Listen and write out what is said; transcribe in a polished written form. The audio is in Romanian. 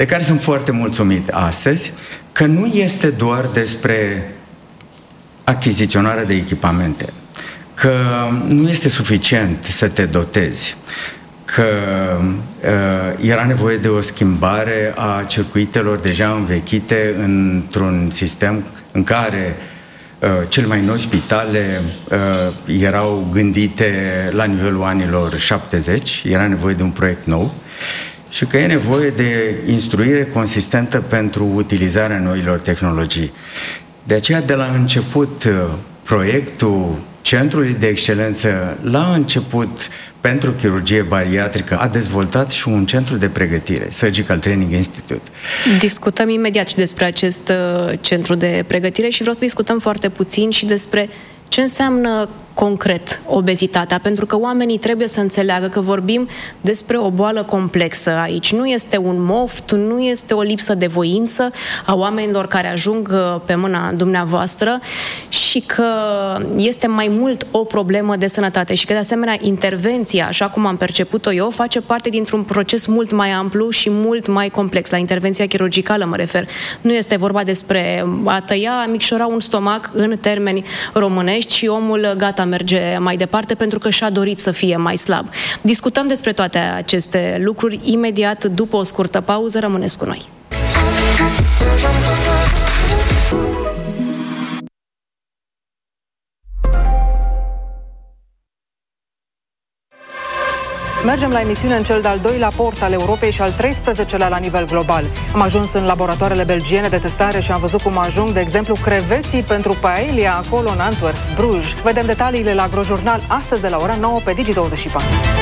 de care sunt foarte mulțumit astăzi, că nu este doar despre achiziționarea de echipamente, că nu este suficient să te dotezi, că era nevoie de o schimbare a circuitelor deja învechite într-un sistem în care cele mai noi spitale erau gândite la nivelul anilor 70, era nevoie de un proiect nou și că e nevoie de instruire consistentă pentru utilizarea noilor tehnologii. De aceea, de la început, proiectul Centrului de Excelență, la început, pentru chirurgie bariatrică, a dezvoltat și un centru de pregătire, Surgical Training Institute. Discutăm imediat și despre acest centru de pregătire și vreau să discutăm foarte puțin și despre ce înseamnă concret obezitatea, pentru că oamenii trebuie să înțeleagă că vorbim despre o boală complexă aici. Nu este un moft, nu este o lipsă de voință a oamenilor care ajung pe mâna dumneavoastră și că este mai mult o problemă de sănătate și că, de asemenea, intervenția, așa cum am perceput-o eu, face parte dintr-un proces mult mai amplu și mult mai complex. La intervenția chirurgicală mă refer. Nu este vorba despre a tăia, a micșora un stomac în termeni românești și omul gata merge mai departe pentru că și-a dorit să fie mai slab. Discutăm despre toate aceste lucruri imediat după o scurtă pauză. Rămâneți cu noi. Mergem la emisiune în cel de-al doilea port al Europei și al 13-lea la nivel global. Am ajuns în laboratoarele belgiene de testare și am văzut cum ajung, de exemplu, creveții pentru paella acolo în Antwerp, Bruges. Vedem detaliile la AgroJurnal astăzi de la ora 9 pe Digi24.